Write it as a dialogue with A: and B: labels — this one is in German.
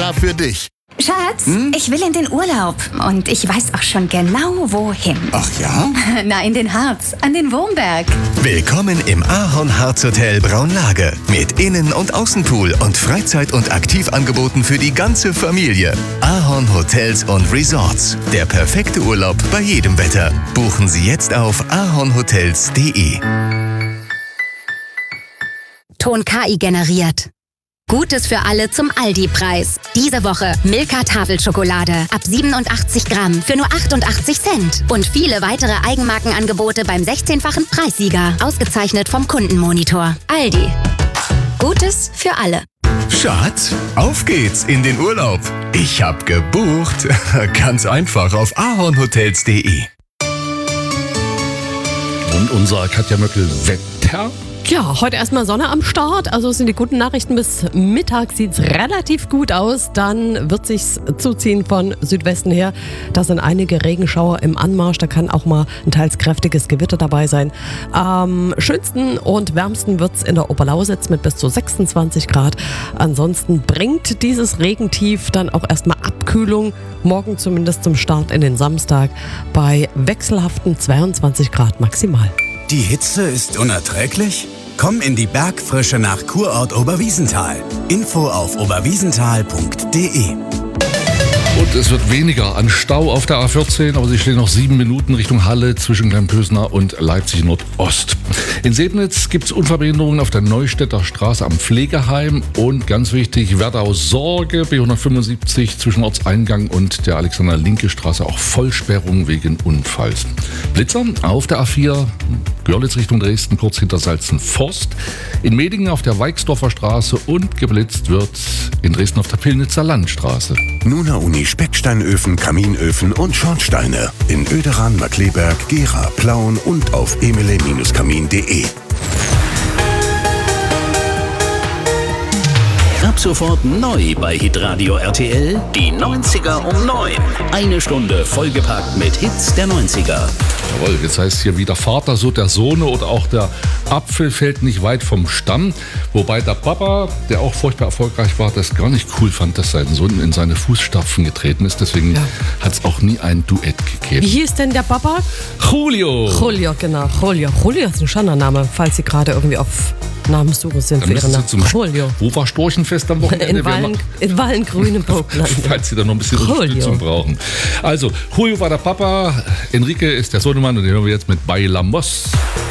A: extra für dich.
B: Schatz, ich will in den Urlaub und ich weiß auch schon genau, wohin.
A: Ach ja?
B: Na, in den Harz, an den Wurmberg.
C: Willkommen im Ahorn-Harz Hotel Braunlage. Mit Innen- und Außenpool und Freizeit- und Aktivangeboten für die ganze Familie. Ahorn Hotels und Resorts. Der perfekte Urlaub bei jedem Wetter. Buchen Sie jetzt auf ahornhotels.de.
D: Ton KI generiert. Gutes für alle zum Aldi-Preis. Diese Woche Milka Tafelschokolade ab 87 Gramm für nur 88 Cent. Und viele weitere Eigenmarkenangebote beim 16-fachen Preissieger. Ausgezeichnet vom Kundenmonitor. Aldi. Gutes für alle.
C: Schatz, auf geht's in den Urlaub. Ich hab gebucht. Ganz einfach auf ahornhotels.de.
E: Und unser Katja Möckel Wetter.
F: Ja, heute erstmal Sonne am Start, also sind die guten Nachrichten. Bis Mittag sieht es relativ gut aus, dann wird sich's zuziehen von Südwesten her. Da sind einige Regenschauer im Anmarsch, da kann auch mal ein teils kräftiges Gewitter dabei sein. Am schönsten und wärmsten wird's in der Oberlausitz mit bis zu 26 Grad. Ansonsten bringt dieses Regentief dann auch erstmal Abkühlung, morgen zumindest zum Start in den Samstag bei wechselhaften 22 Grad maximal.
G: Die Hitze ist unerträglich? Komm in die Bergfrische nach Kurort Oberwiesenthal. Info auf oberwiesenthal.de.
E: Und es wird weniger an Stau auf der A14, aber sie stehen noch 7 Minuten Richtung Halle zwischen Kleinpösner und Leipzig Nordost. In Sebnitz gibt es Unfallbehinderungen auf der Neustädter Straße am Pflegeheim und ganz wichtig, Werdau-Sorge, B175 zwischen Ortseingang und der Alexander-Linke-Straße auch Vollsperrung wegen Unfalls. Blitzer auf der A4, Görlitz Richtung Dresden, kurz hinter Salzenforst, in Medingen auf der Weixdorfer Straße und geblitzt wird in Dresden auf der Pillnitzer Landstraße.
A: Nuna Uni Specksteinöfen, Kaminöfen und Schornsteine. In Oederan, Markleberg, Gera, Plauen und auf emile-kamin.de.
H: Ab sofort neu bei Hitradio RTL, die 90er um 9. Eine Stunde vollgepackt mit Hits der 90er.
E: Jawohl, jetzt heißt hier wieder Vater, so der Sohne oder auch der Apfel fällt nicht weit vom Stamm. Wobei der Papa, der auch furchtbar erfolgreich war, das gar nicht cool fand, dass sein Sohn in seine Fußstapfen getreten ist. Deswegen hat es auch nie ein Duett gegeben.
F: Wie hieß denn der Papa?
E: Julio.
F: Julio, genau. Julio ist ein schöner Name, falls Sie gerade irgendwie auf Namenssuche sind für Ihren Namen. Julio.
E: Wo war Storchenfest am Wochenende?
F: In Wallen-Grüneburg.
E: Falls Sie da noch ein bisschen Unterstützung brauchen. Also, Julio war der Papa, Enrique ist der Sohnemann und den hören wir jetzt mit Bailamos.